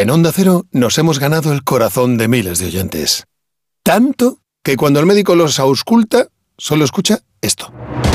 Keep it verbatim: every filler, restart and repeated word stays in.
En Onda Cero nos hemos ganado el corazón de miles de oyentes. Tanto que cuando el médico los ausculta, solo escucha esto.